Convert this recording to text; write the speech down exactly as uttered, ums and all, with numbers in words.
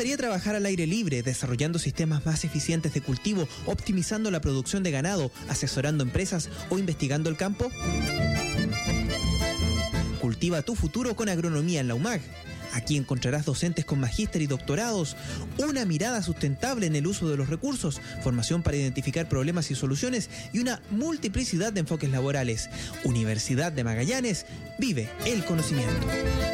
gustaría trabajar al aire libre, desarrollando sistemas más eficientes de cultivo, optimizando la producción de ganado, asesorando empresas o investigando el campo? Cultiva tu futuro con agronomía en la U M A G. Aquí encontrarás docentes con magíster y doctorados, una mirada sustentable en el uso de los recursos, formación para identificar problemas y soluciones y una multiplicidad de enfoques laborales. Universidad de Magallanes, vive el conocimiento.